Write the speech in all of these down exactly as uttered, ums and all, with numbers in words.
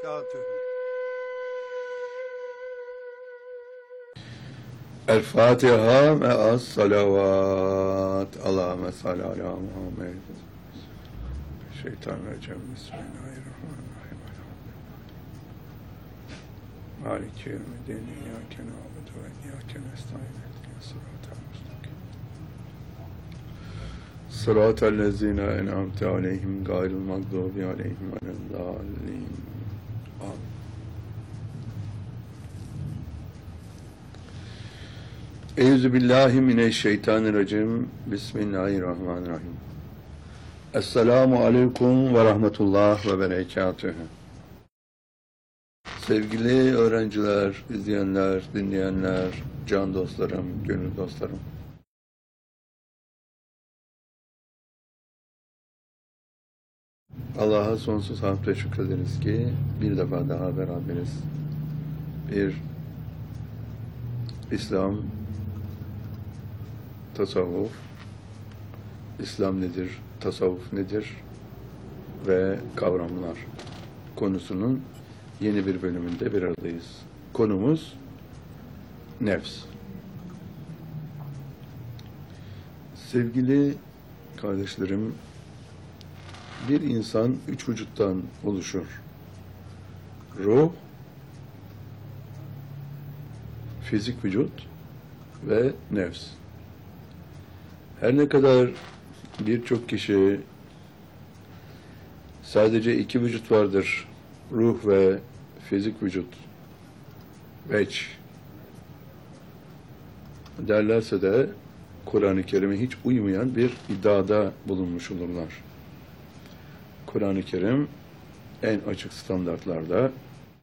وبركاته. El-Fatiha me'as salavat. Allahümme salli ala Muhammed. Şeytanirracim. Bismillahirrahmanirrahim. Maliki yevmiddin. İyyâke na'budu ve iyyâke nestaîn. İhdinas sıratal müstakîm. Sıratellezîne en'amte aleyhim gayril mağdûbi aleyhim veleddâllîn. Amin. Euzubillahimineşşeytanirracim. Bismillahirrahmanirrahim. Esselamu aleyküm ve rahmetullah ve berekatühü. Sevgili öğrenciler, izleyenler, dinleyenler, can dostlarım, gönül dostlarım. Allah'a sonsuz hamd ve şükrederiz ki bir defa daha beraberiz. Bir İslam, tasavvuf, İslam nedir, tasavvuf nedir ve kavramlar konusunun yeni bir bölümünde bir aradayız. Konumuz nefs. Sevgili kardeşlerim, bir insan üç vücuttan oluşur. Ruh, fizik vücut ve nefs. Her ne kadar birçok kişi sadece iki vücut vardır, ruh ve fizik vücut, veç derlerse de Kur'an-ı Kerim'e hiç uymayan bir iddiada bulunmuş olurlar. Kur'an-ı Kerim en açık standartlarda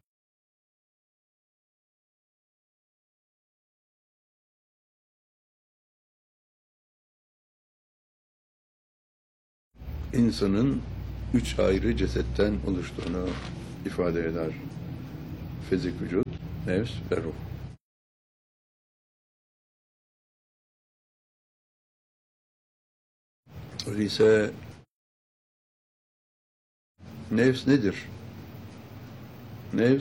insanın üç ayrı cesetten oluştuğunu ifade eder. Fizik vücut, nefs ve ruh. Öyleyse nefs nedir? Nefs,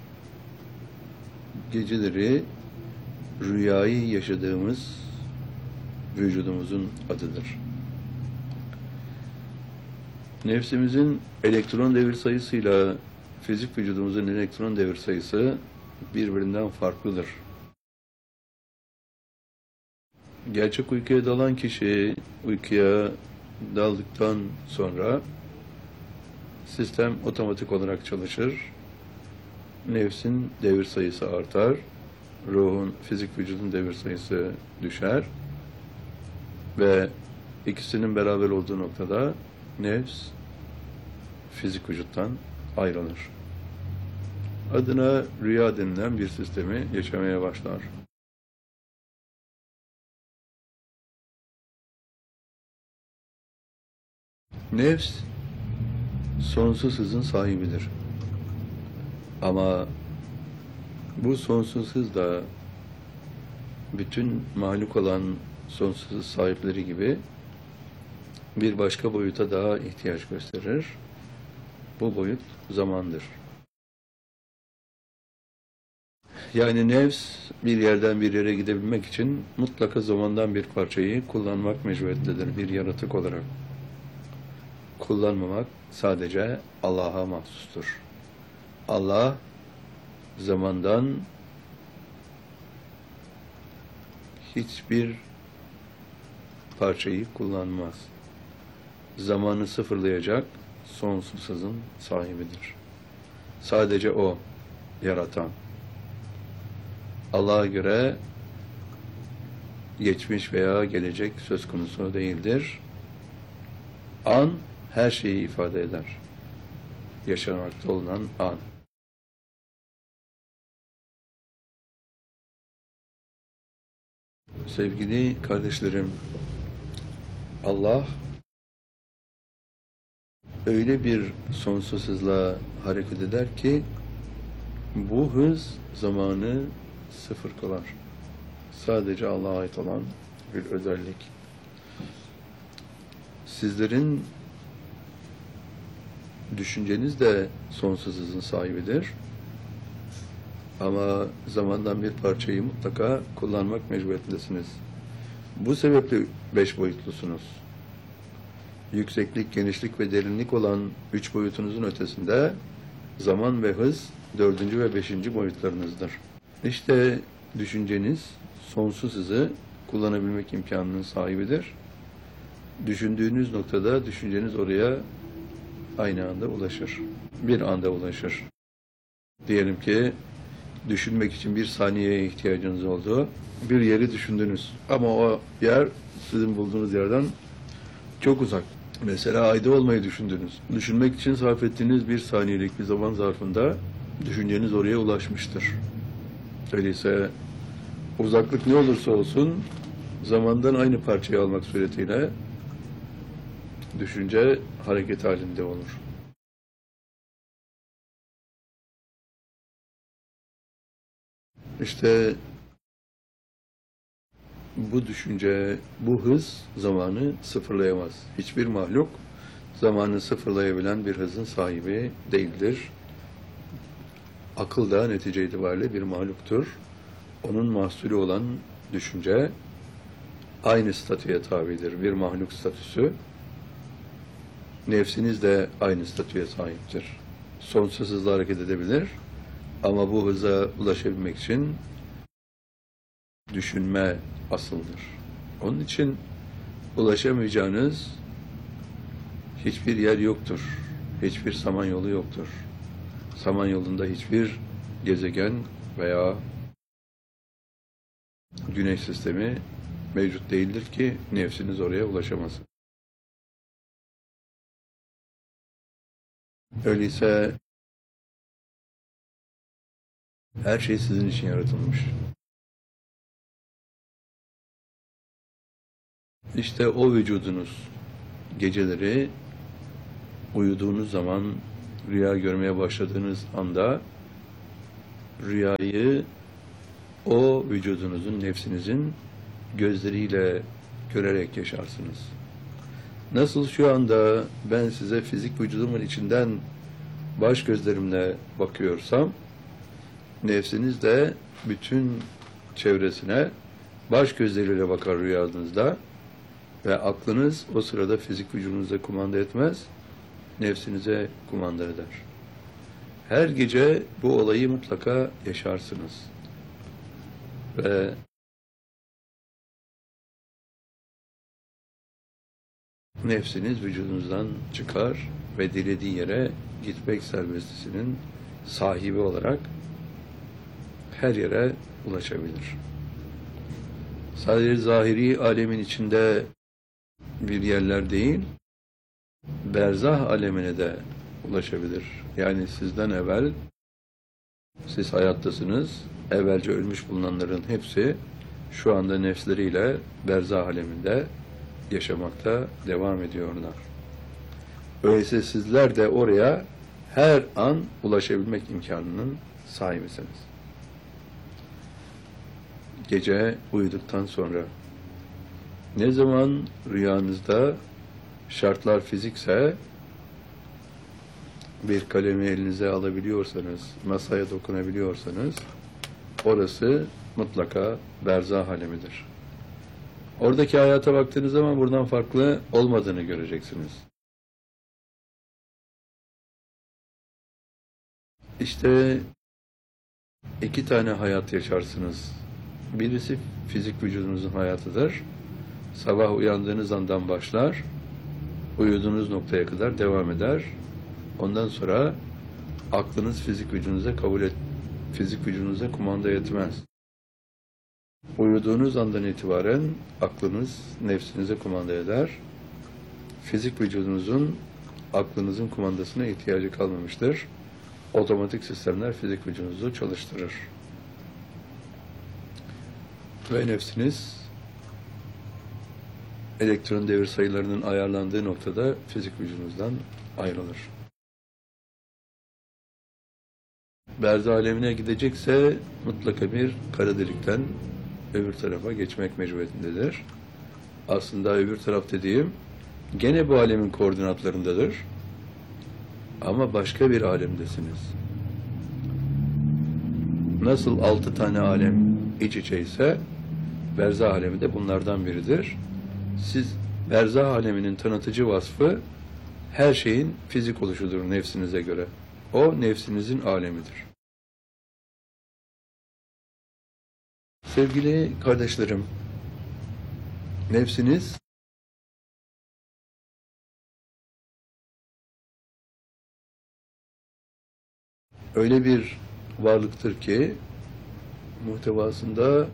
geceleri rüyayı yaşadığımız vücudumuzun adıdır. Nefsimizin elektron devir sayısıyla fizik vücudumuzun elektron devir sayısı birbirinden farklıdır. Gerçek uykuya dalan kişi uykuya daldıktan sonra sistem otomatik olarak çalışır. Nefsin devir sayısı artar. Ruhun, fizik vücudun devir sayısı düşer. Ve ikisinin beraber olduğu noktada nefs fizik vücuttan ayrılır. Adına rüya denilen bir sistemi yaşamaya başlar. Nefs sonsuz hızın sahibidir. Ama bu sonsuz hız da bütün mahluk olan sonsuz hız sahipleri gibi bir başka boyuta daha ihtiyaç gösterir. Bu boyut zamandır. Yani nefs bir yerden bir yere gidebilmek için mutlaka zamandan bir parçayı kullanmak mecburiyetindedir bir yaratık olarak. Kullanmamak sadece Allah'a mahsustur. Allah zamandan hiçbir parçayı kullanmaz. Zamanı sıfırlayacak sonsuz hızın sahibidir. Sadece O yaratan. Allah'a göre geçmiş veya gelecek söz konusu değildir. An her şeyi ifade eder. Yaşamakta olan an. Sevgili kardeşlerim, Allah öyle bir sonsuz hızla hareket eder ki bu hız zamanı sıfır kılar. Sadece Allah'a ait olan bir özellik. Sizlerin düşünceniz de sonsuz hızın sahibidir. Ama zamandan bir parçayı mutlaka kullanmak mecburiyetindesiniz. Bu sebeple beş boyutlusunuz. Yükseklik, genişlik ve derinlik olan üç boyutunuzun ötesinde zaman ve hız dördüncü ve beşinci boyutlarınızdır. İşte düşünceniz sonsuz hızı kullanabilmek imkanının sahibidir. Düşündüğünüz noktada düşünceniz oraya aynı anda ulaşır. Bir anda ulaşır. Diyelim ki düşünmek için bir saniyeye ihtiyacınız oldu. Bir yeri düşündünüz. Ama o yer sizin bulduğunuz yerden çok uzak. Mesela ayda olmayı düşündünüz. Düşünmek için sarf ettiğiniz bir saniyelik bir zaman zarfında düşünceniz oraya ulaşmıştır. Öyleyse uzaklık ne olursa olsun zamandan aynı parçayı almak suretiyle düşünce hareket halinde olur. İşte bu düşünce, bu hız zamanı sıfırlayamaz. Hiçbir mahluk zamanı sıfırlayabilen bir hızın sahibi değildir. Akıl da netice itibariyle bir mahluktur. Onun mahsulü olan düşünce aynı statüye tabidir. Bir mahluk statüsü. Nefsiniz de aynı statüye sahiptir. Sonsuz hızla hareket edebilir. Ama bu hıza ulaşabilmek için düşünme asıldır. Onun için ulaşamayacağınız hiçbir yer yoktur. Hiçbir samanyolu yoktur. Samanyolunda hiçbir gezegen veya güneş sistemi mevcut değildir ki nefsiniz oraya ulaşamasın. Öyleyse her şey sizin için yaratılmış. İşte o vücudunuz geceleri uyuduğunuz zaman rüya görmeye başladığınız anda rüyayı o vücudunuzun, nefsinizin gözleriyle görerek yaşarsınız. Nasıl şu anda ben size fizik vücudumun içinden baş gözlerimle bakıyorsam, nefsiniz de bütün çevresine baş gözleriyle bakar rüyanızda ve aklınız o sırada fizik vücudunuza kumanda etmez, nefsinize kumanda eder. Her gece bu olayı mutlaka yaşarsınız. Ve nefsiniz vücudunuzdan çıkar ve dilediği yere gitmek serbestisinin sahibi olarak her yere ulaşabilir. Sadece zahiri alemin içinde bir yerler değil, berzah alemine de ulaşabilir. Yani sizden evvel, siz hayattasınız, evvelce ölmüş bulunanların hepsi şu anda nefsleriyle berzah aleminde yaşamakta devam ediyorlar. Öyleyse sizler de oraya her an ulaşabilmek imkanının sahibisiniz. Gece uyuduktan sonra ne zaman rüyanızda şartlar fizikse bir kalemi elinize alabiliyorsanız, masaya dokunabiliyorsanız orası mutlaka berzah alemidir. Oradaki hayata baktığınız zaman buradan farklı olmadığını göreceksiniz. İşte iki tane hayat yaşarsınız. Birisi fizik vücudunuzun hayatıdır. Sabah uyandığınız andan başlar, uyuduğunuz noktaya kadar devam eder. Ondan sonra aklınız fizik vücudunuza kabul et, fizik vücudunuza kumanda etmez. Uyuduğunuz andan itibaren aklınız nefsinize kumanda eder. Fizik vücudunuzun aklınızın kumandasına ihtiyacı kalmamıştır. Otomatik sistemler fizik vücudunuzu çalıştırır. Ve nefsiniz elektron devir sayılarının ayarlandığı noktada fizik vücudunuzdan ayrılır. Berzah alemine gidecekse mutlaka bir kara delikten öbür tarafa geçmek mecburiyetindedir. Aslında öbür taraf dediğim gene bu alemin koordinatlarındadır. Ama başka bir alemdesiniz. Nasıl altı tane alem iç içeyse, berzah alemi de bunlardan biridir. Siz berzah aleminin tanıtıcı vasfı, her şeyin fizik oluşudur nefsinize göre. O nefsinizin alemidir. Sevgili kardeşlerim, nefsiniz öyle bir varlıktır ki muhtevasında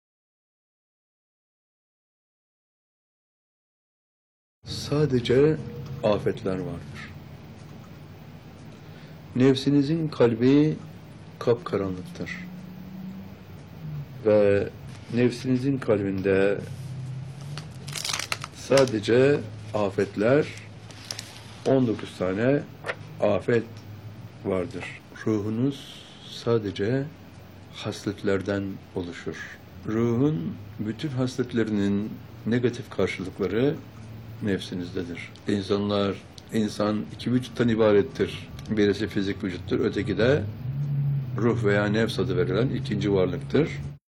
sadece afetler vardır. Nefsinizin kalbi kapkaranlıktır. Ve nefsinizin kalbinde sadece afetler, on dokuz tane afet vardır. Ruhunuz sadece hasletlerden oluşur. Ruhun bütün hasletlerinin negatif karşılıkları nefsinizdedir. İnsanlar, insan iki vücuttan ibarettir. Birisi fizik vücuttur, öteki de ruh veya nefs adı verilen ikinci varlıktır.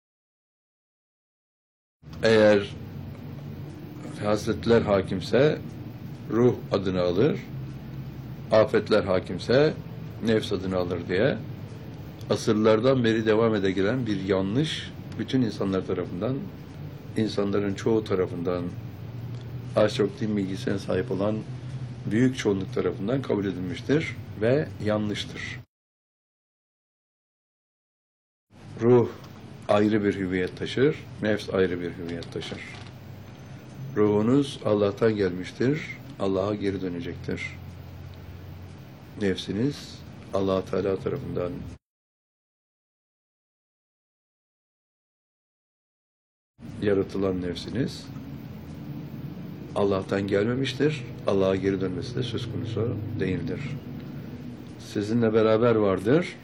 Eğer hasletler hakimse ruh adını alır, afetler hakimse nefs adını alır diye asırlardan beri devam ede gelen bir yanlış bütün insanlar tarafından, insanların çoğu tarafından, az çok din bilgisine sahip olan büyük çoğunluk tarafından kabul edilmiştir ve yanlıştır. Ruh ayrı bir hüviyet taşır, nefs ayrı bir hüviyet taşır. Ruhunuz Allah'tan gelmiştir, Allah'a geri dönecektir. Nefsiniz Allah Teala tarafından yaratılan nefsiniz Allah'tan gelmemiştir, Allah'a geri dönmesi de söz konusu değildir. Sizinle beraber vardır.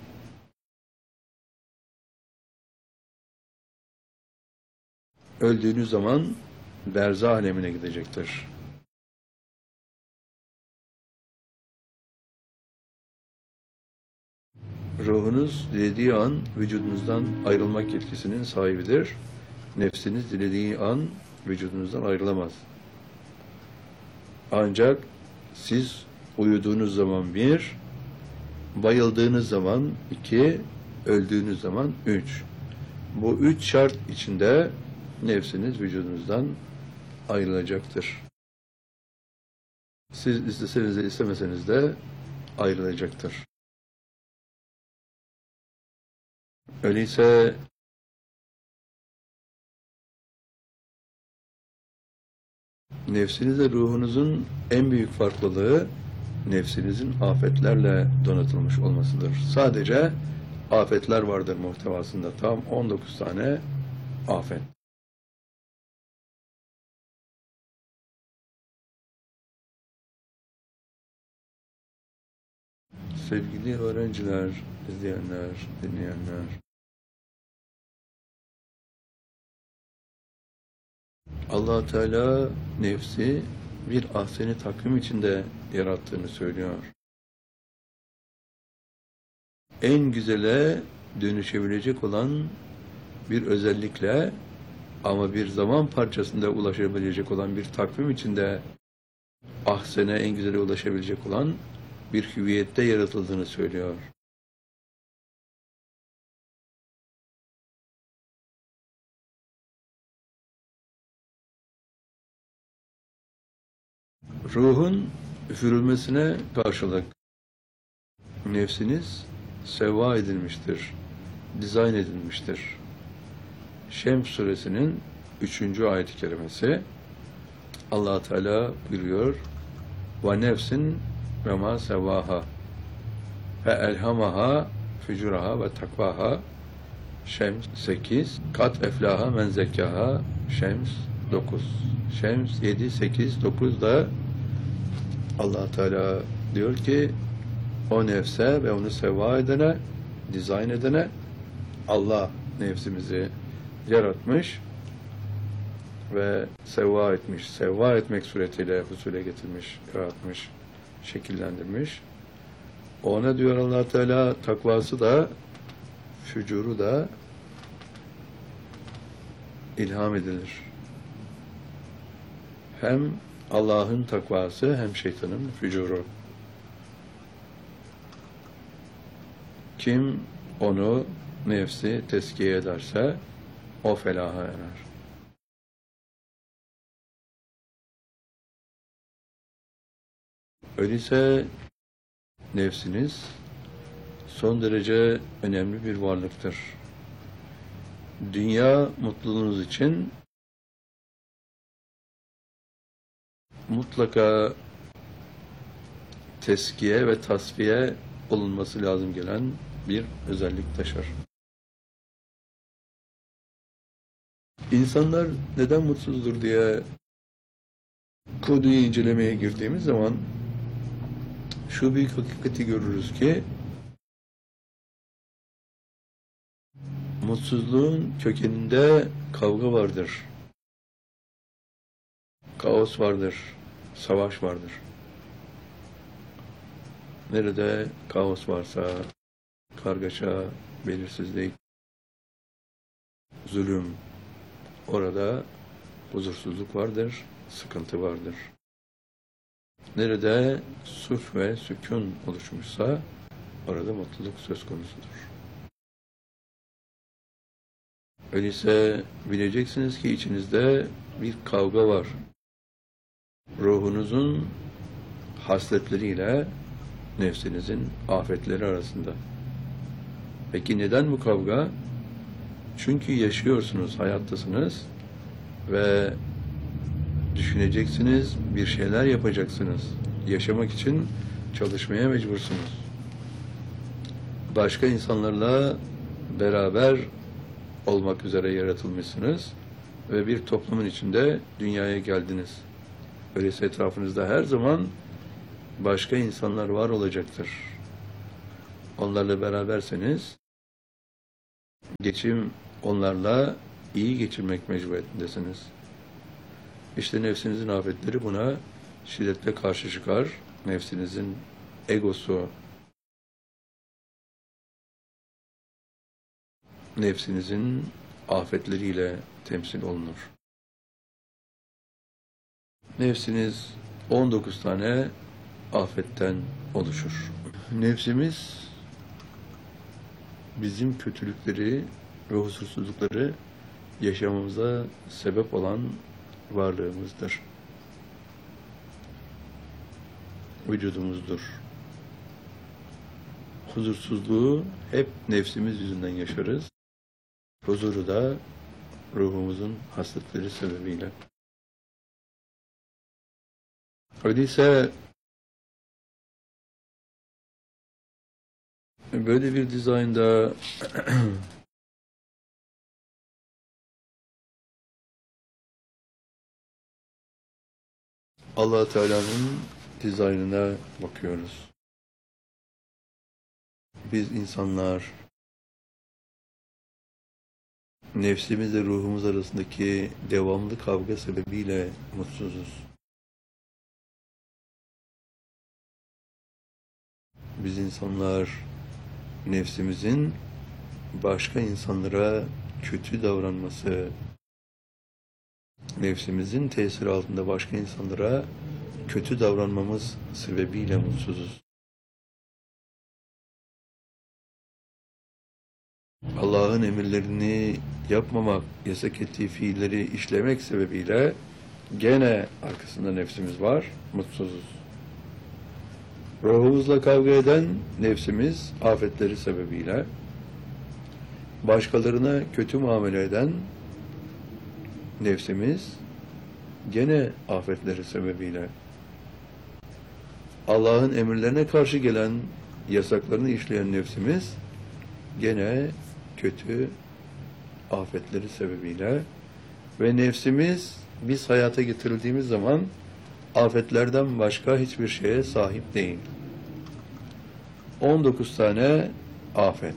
Öldüğünüz zaman berzah alemine gidecektir. Ruhunuz dilediği an vücudunuzdan ayrılmak yetkisinin sahibidir. Nefsiniz dilediği an vücudunuzdan ayrılamaz. Ancak siz uyuduğunuz zaman bir, bayıldığınız zaman iki, öldüğünüz zaman üç. Bu üç şart içinde nefsiniz vücudunuzdan ayrılacaktır. Siz isteseniz de istemeseniz de ayrılacaktır. Öyleyse nefsinizle ruhunuzun en büyük farklılığı nefsinizin afetlerle donatılmış olmasıdır. Sadece afetler vardır muhtevasında. Tam on dokuz tane afet. Sevgili öğrenciler, izleyenler, dinleyenler, Allah Teala nefsi bir ahseni takvim içinde yarattığını söylüyor. En güzele dönüşebilecek olan bir özellikle ama bir zaman parçasında ulaşabilecek olan bir takvim içinde ahsene en güzele ulaşabilecek olan bir hüviyette yaratıldığını söylüyor. Ruhun üfürülmesine karşılık nefsiniz sevva edilmiştir, dizayn edilmiştir. Şems suresinin üçüncü ayet-i kerimesi Allah Teala buyuruyor: "Ve nefsin ve ma sevvaha ve elhamaha fücuraha ve takvaha." Şems sekiz, kat eflaha men zekkaha. Şems dokuz. Şems yedi, sekiz, dokuz da Allah Teala diyor ki o nefse ve onu sevva edene, dizayn edene Allah nefsimizi yaratmış ve sevva etmiş. Sevva etmek suretiyle husule getirmiş, yaratmış, şekillendirmiş. Ona diyor Allah Teala, takvası da fücuru da ilham edilir. Hem Allah'ın takvası hem şeytanın fücuru. Kim onu, nefsi tezkiye ederse o felaha erer. Öyleyse nefsiniz son derece önemli bir varlıktır. Dünya mutluluğunuz için mutlaka teskiye ve tasfiye olunması lazım gelen bir özellik taşır. İnsanlar neden mutsuzdur diye konuyu incelemeye girdiğimiz zaman şu büyük hakikati görürüz ki mutsuzluğun kökeninde kavga vardır. Kaos vardır. Savaş vardır. Nerede kaos varsa kargaşa, belirsizlik, zulüm, orada huzursuzluk vardır, sıkıntı vardır. Nerede sulh ve sükun oluşmuşsa orada mutluluk söz konusudur. Öyleyse bileceksiniz ki içinizde bir kavga var. Ruhunuzun hasletleriyle nefsinizin afetleri arasında. Peki neden bu kavga? Çünkü yaşıyorsunuz, hayattasınız ve düşüneceksiniz, bir şeyler yapacaksınız. Yaşamak için çalışmaya mecbursunuz. Başka insanlarla beraber olmak üzere yaratılmışsınız ve bir toplumun içinde dünyaya geldiniz. Öyleyse etrafınızda her zaman başka insanlar var olacaktır. Onlarla beraberseniz geçim onlarla iyi geçirmek mecburiyetindesiniz. İşte nefsinizin afetleri buna şiddetle karşı çıkar. Nefsinizin egosu, nefsinizin afetleriyle temsil olunur. Nefsiniz on dokuz tane afetten oluşur. Nefsimiz bizim kötülükleri ve huzursuzlukları yaşamamıza sebep olan varlığımızdır. Vücudumuzdur. Huzursuzluğu hep nefsimiz yüzünden yaşarız. Huzuru da ruhumuzun hasletleri sebebiyle. Öyleyse böyle bir dizaynda Allah Teala'nın dizaynına bakıyoruz. Biz insanlar nefsimizle ruhumuz arasındaki devamlı kavga sebebiyle mutsuzuz. Biz insanlar nefsimizin başka insanlara kötü davranması, nefsimizin tesiri altında başka insanlara kötü davranmamız sebebiyle mutsuzuz. Allah'ın emirlerini yapmamak, yasak ettiği fiilleri işlemek sebebiyle gene arkasında nefsimiz var, mutsuzuz. Ruhumuzla kavga eden nefsimiz afetleri sebebiyle, başkalarına kötü muamele eden nefsimiz gene afetleri sebebiyle, Allah'ın emirlerine karşı gelen, yasaklarını işleyen nefsimiz gene kötü afetleri sebebiyle ve nefsimiz biz hayata getirildiğimiz zaman afetlerden başka hiçbir şeye sahip değil. on dokuz tane afet.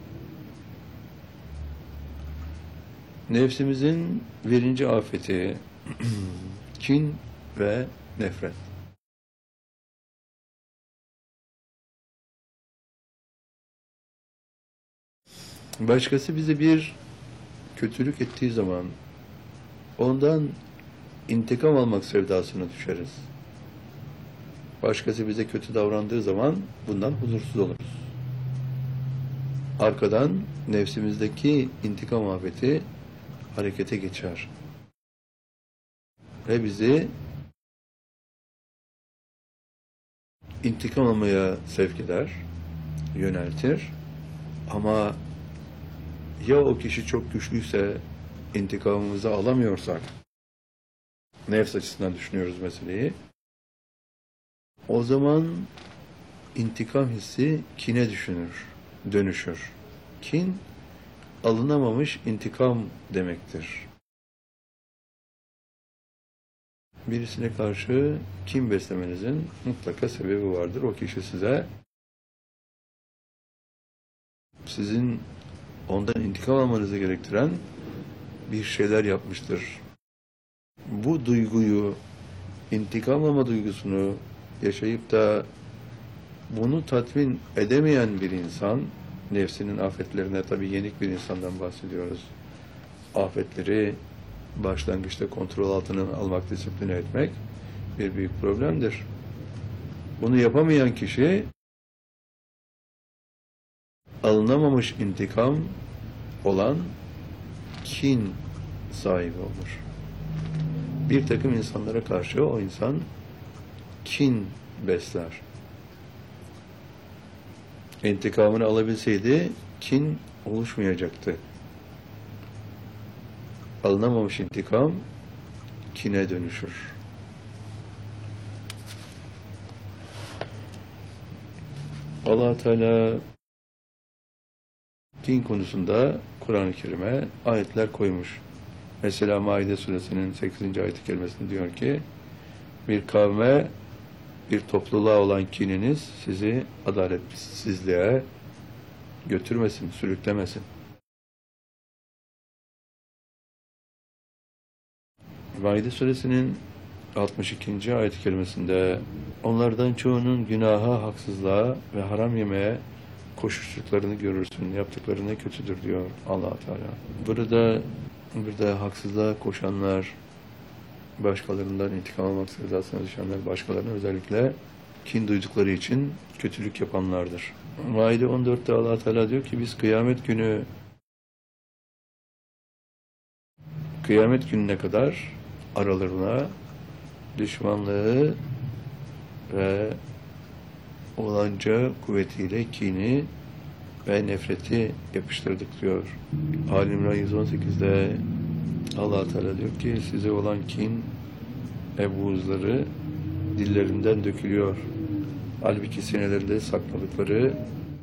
Nefsimizin birinci afeti kin ve nefret. Başkası bize bir kötülük ettiği zaman ondan intikam almak sevdasına düşeriz. Başkası bize kötü davrandığı zaman bundan huzursuz oluruz. Arkadan nefsimizdeki intikam afeti harekete geçer. Ve bizi intikam almaya sevk eder, yöneltir. Ama ya o kişi çok güçlüyse, intikamımızı alamıyorsak, nefs açısından düşünüyoruz meseleyi, o zaman intikam hissi kine düşünür, dönüşür. Kin, alınamamış intikam demektir. Birisine karşı kin beslemenizin mutlaka sebebi vardır. O kişi size, sizin ondan intikam almanızı gerektiren bir şeyler yapmıştır. Bu duyguyu, intikam alma duygusunu yaşayıp da bunu tatmin edemeyen bir insan, nefsinin afetlerine, tabii yenik bir insandan bahsediyoruz. Afetleri başlangıçta kontrol altına almak, disipline etmek bir büyük problemdir. Bunu yapamayan kişi alınamamış intikam olan kin sahibi olur. Bir takım insanlara karşı o insan kin besler. İntikamını alabilseydi kin oluşmayacaktı. Alınamamış intikam kine dönüşür. Allah Teala kin konusunda Kur'an-ı Kerim'e ayetler koymuş. Mesela Maide suresinin sekizinci ayet-i kerimesinde diyor ki, bir kavme, bir topluluğa olan kininiz sizi adaletsizliğe götürmesin, sürüklemesin. Maide suresinin altmış ikinci ayet-i kerimesinde onlardan çoğunun günaha, haksızlığa ve haram yemeye koşuştuklarını görürsün, yaptıkları ne kötüdür diyor Allah Teala. Burada burada haksızlığa koşanlar, başkalarından intikam almak sevdasına düşenler, başkalarına özellikle kin duydukları için kötülük yapanlardır. Maide on dörtte Allah Teala diyor ki biz kıyamet günü kıyamet gününe kadar aralarına düşmanlığı ve olanca kuvvetiyle kini ve nefreti yapıştırdık diyor. Ali İmran yüz on sekizde Allah Teala diyor ki size olan kin ve buğuzları dillerinden dökülüyor. Halbuki sinelerinde sakladıkları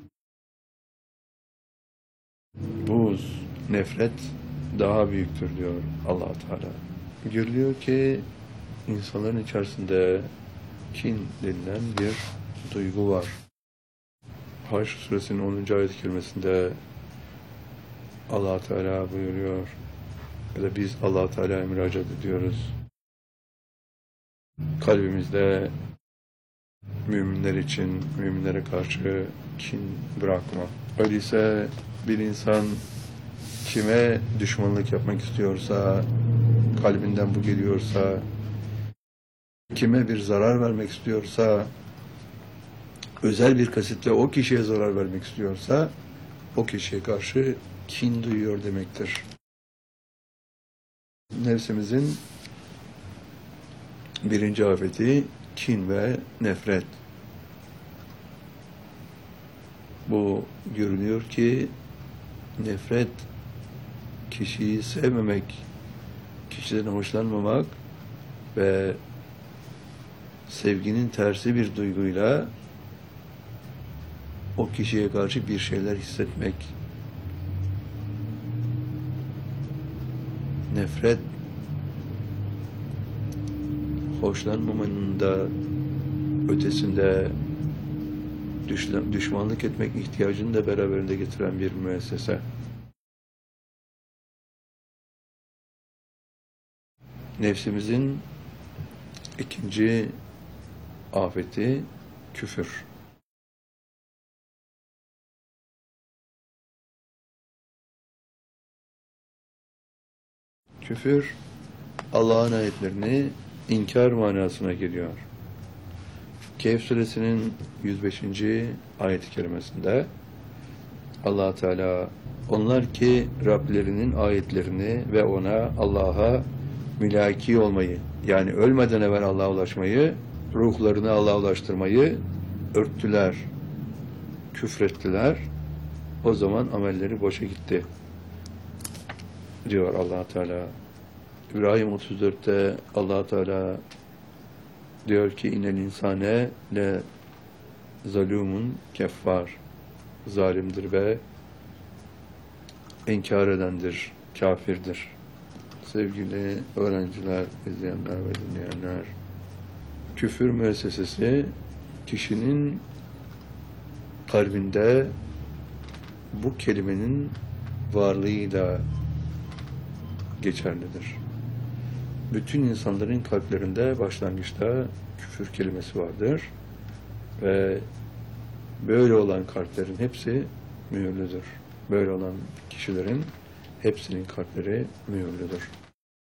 buğz, nefret daha büyüktür diyor Allah Teala. Görülüyor ki insanların içerisinde kin denilen bir duygu var. Haşr suresinin onuncu ayet-i kerimesinde Allah Teala buyuruyor, ya da biz Allah Teala'ya müracaat ediyoruz. Kalbimizde müminler için, müminlere karşı kin bırakma. Öyleyse bir insan kime düşmanlık yapmak istiyorsa, kalbinden bu geliyorsa, kime bir zarar vermek istiyorsa, özel bir kasitle o kişiye zarar vermek istiyorsa, o kişiye karşı kin duyuyor demektir. Nefsimizin birinci afeti kin ve nefret. Bu görünüyor ki nefret, kişiyi sevmemek, kişiden hoşlanmamak ve sevginin tersi bir duyguyla o kişiye karşı bir şeyler hissetmek. Nefret, hoşlanmamanın da ötesinde düşmanlık etmek ihtiyacını da beraberinde getiren bir müessese. Nefsimizin ikinci afeti küfür. Küfür, Allah'ın ayetlerini inkar manasına geliyor. Kehf suresinin yüz beşinci ayet-i kerimesinde Allah Teala, onlar ki Rablerinin ayetlerini ve ona, Allah'a mülaki olmayı, yani ölmeden evvel Allah'a ulaşmayı, ruhlarını Allah'a ulaştırmayı örttüler, küfrettiler. O zaman amelleri boşa gitti diyor Allah Teala. İbrahim otuz dörtte Allah Teala diyor ki innel insane le zalumun keffar, zalimdir ve inkar edendir, kafirdir. Sevgili öğrenciler, izleyenler ve dinleyenler, küfür müessesesi kişinin kalbinde bu kelimenin varlığıyla geçerlidir. Bütün insanların kalplerinde başlangıçta küfür kelimesi vardır ve böyle olan kalplerin hepsi mühürlüdür. Böyle olan kişilerin hepsinin kalpleri mühürlüdür.